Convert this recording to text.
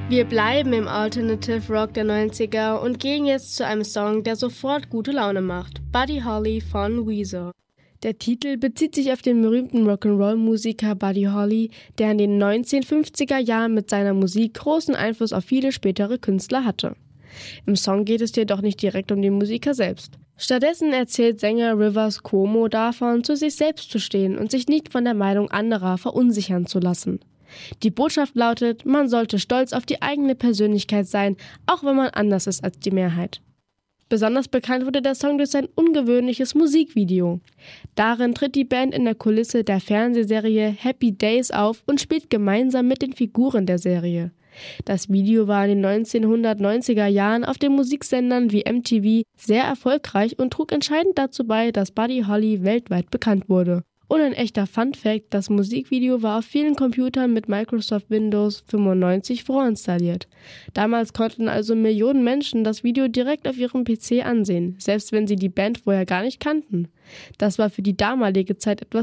Wir bleiben im Alternative Rock der 90er und gehen jetzt zu einem Song, der sofort gute Laune macht. Buddy Holly von Weezer. Der Titel bezieht sich auf den berühmten Rock'n'Roll-Musiker Buddy Holly, der in den 1950er Jahren mit seiner Musik großen Einfluss auf viele spätere Künstler hatte. Im Song geht es jedoch nicht direkt um den Musiker selbst. Stattdessen erzählt Sänger Rivers Cuomo davon, zu sich selbst zu stehen und sich nicht von der Meinung anderer verunsichern zu lassen. Die Botschaft lautet, man sollte stolz auf die eigene Persönlichkeit sein, auch wenn man anders ist als die Mehrheit. Besonders bekannt wurde der Song durch sein ungewöhnliches Musikvideo. Darin tritt die Band in der Kulisse der Fernsehserie Happy Days auf und spielt gemeinsam mit den Figuren der Serie. Das Video war in den 1990er Jahren auf den Musiksendern wie MTV sehr erfolgreich und trug entscheidend dazu bei, dass Buddy Holly weltweit bekannt wurde. Und ein echter Fun-Fact: Das Musikvideo war auf vielen Computern mit Microsoft Windows 95 vorinstalliert. Damals konnten also Millionen Menschen das Video direkt auf ihrem PC ansehen, selbst wenn sie die Band vorher gar nicht kannten. Das war für die damalige Zeit etwas